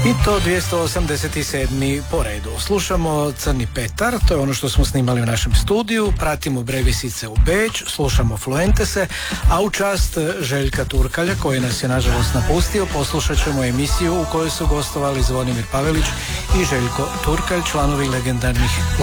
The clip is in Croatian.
I to 287. po redu. Slušamo Crni Petar, to je ono što smo snimali u našem studiju, pratimo Brevisice u Beč, slušamo Fluentese, a u čast Željka Turkalja, koji nas je nažalost napustio, poslušat ćemo emisiju u kojoj su gostovali Zvonimir Pavelić i Željko Turkalj, članovi legendarnih